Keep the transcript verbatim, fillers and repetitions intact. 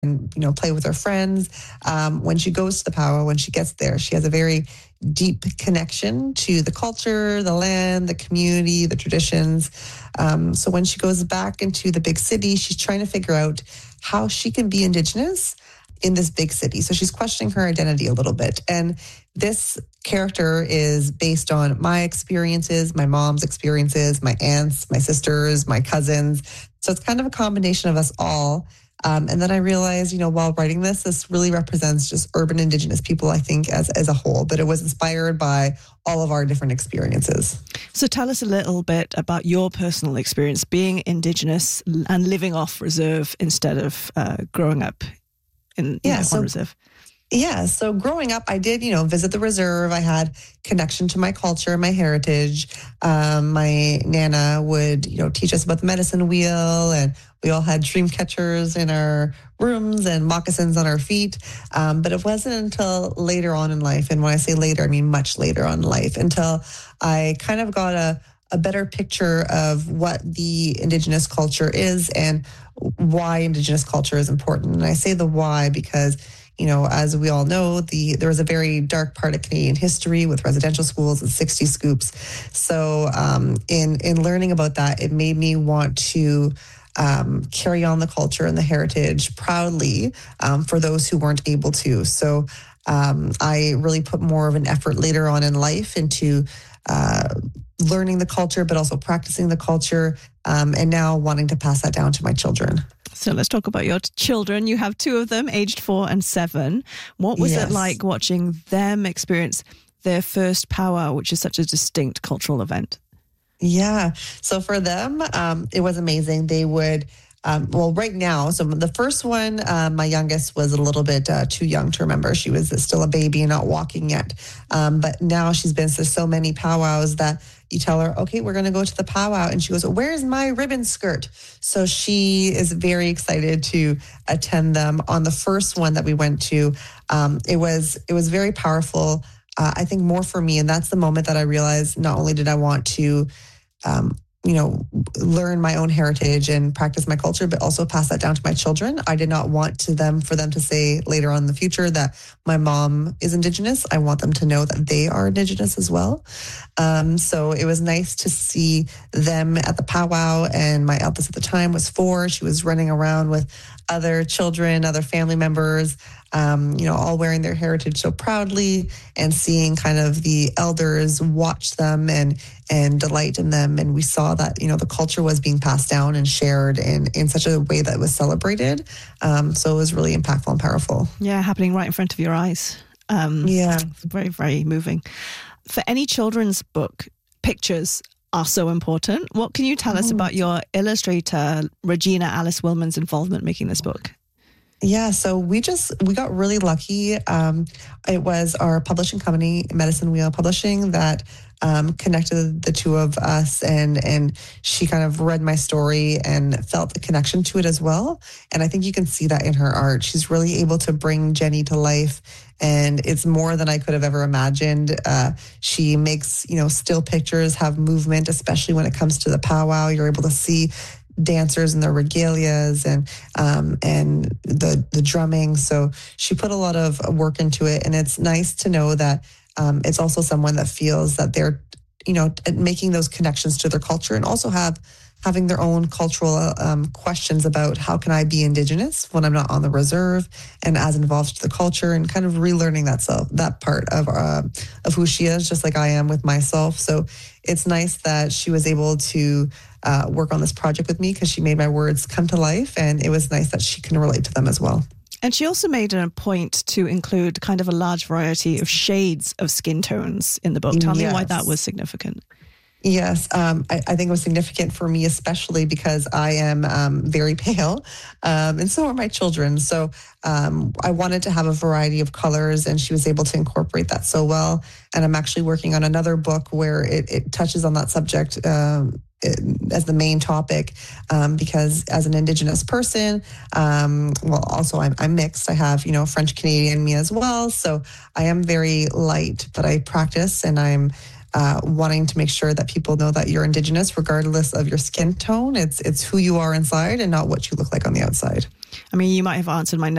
and, you know, play with her friends. Um, when she goes to the powwow, when she gets there, she has a very deep connection to the culture, the land, the community, the traditions. Um, so when she goes back into the big city, she's trying to figure out how she can be Indigenous in this big city. So she's questioning her identity a little bit. And this character is based on my experiences, my mom's experiences, my aunts, my sisters, my cousins. So it's kind of a combination of us all. Um, and then I realized, you know, while writing this, this really represents just urban Indigenous people, I think, as, as a whole. But it was inspired by all of our different experiences. So tell us a little bit about your personal experience being Indigenous and living off reserve instead of uh, growing up in yeah, know, so, on reserve. Yeah, so growing up, I did, you know, visit the reserve. I had connection to my culture, my heritage. Um, my Nana would, you know, teach us about the medicine wheel, and we all had dream catchers in our rooms and moccasins on our feet. Um, but it wasn't until later on in life, and when I say later, I mean much later on in life, until I kind of got a, a better picture of what the Indigenous culture is and why Indigenous culture is important. And I say the why because, you know, as we all know, the there was a very dark part of Canadian history with residential schools and sixty scoops. So um, in in learning about that, it made me want to um, carry on the culture and the heritage proudly um, for those who weren't able to. So um, I really put more of an effort later on in life into uh, learning the culture, but also practicing the culture, um, and now wanting to pass that down to my children. So let's talk about your children. You have two of them, aged four and seven. What was Yes. it like watching them experience their first powwow, which is such a distinct cultural event? Yeah. So for them, um, it was amazing. They would, um, well, right now, so the first one, uh, my youngest was a little bit uh, too young to remember. She was still a baby and not walking yet. Um, but now she's been to so many powwows that you tell her, okay, we're going to go to the powwow. And she goes, where's my ribbon skirt? So she is very excited to attend them. On the first one that we went to, um, it was it was very powerful. Uh, I think more for me. And that's the moment that I realized not only did I want to Um, you know, learn my own heritage and practice my culture, but also pass that down to my children. I did not want to them for them to say later on in the future that my mom is Indigenous. I want them to know that they are Indigenous as well. Um, so it was nice to see them at the powwow, and my eldest at the time was four. She was running around with other children, other family members, um, you know, all wearing their heritage so proudly, and seeing kind of the elders watch them and and delight in them. And we saw that, you know, the culture was being passed down and shared in, in such a way that was celebrated. Um, so it was really impactful and powerful. Yeah, happening right in front of your eyes. Um, yeah. It's very, very moving. For any children's book, pictures are so important. What can you tell us Oh. about your illustrator, Regina Alice Willman's involvement making this book? Yeah, so we just, we got really lucky. Um, it was our publishing company, Medicine Wheel Publishing, that um, connected the two of us, and and she kind of read my story and felt the connection to it as well. And I think you can see that in her art. She's really able to bring Jenny to life, and it's more than I could have ever imagined. Uh, she makes, you know, still pictures have movement, especially when it comes to the powwow. You're able to see dancers in their regalias and um, and the the drumming. So she put a lot of work into it, and it's nice to know that um, it's also someone that feels that they're, you know, making those connections to their culture, and also have having their own cultural um, questions about how can I be Indigenous when I'm not on the reserve and as involved to the culture, and kind of relearning that self, that part of uh, of who she is, just like I am with myself. So it's nice that she was able to uh, work on this project with me, because she made my words come to life, and it was nice that she can relate to them as well. And she also made a point to include kind of a large variety of shades of skin tones in the book. Tell Yes. me why that was significant. Yes, um, I, I think it was significant for me, especially because I am um, very pale, um, and so are my children. So um, I wanted to have a variety of colors, and she was able to incorporate that so well. And I'm actually working on another book where it, it touches on that subject um, it, as the main topic, um, because as an Indigenous person, um, well, also I'm, I'm mixed. I have, you know, French Canadian in me as well. So I am very light, but I practice, and I'm uh, wanting to make sure that people know that you're Indigenous, regardless of your skin tone. It's it's who you are inside and not what you look like on the outside. I mean, you might have answered my